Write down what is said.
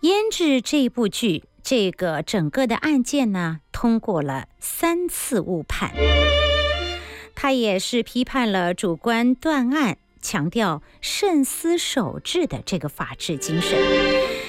腌制这部剧，这个整个的案件呢，通过了3次误判。他也是批判了主观断案，强调慎思守志的这个法治精神。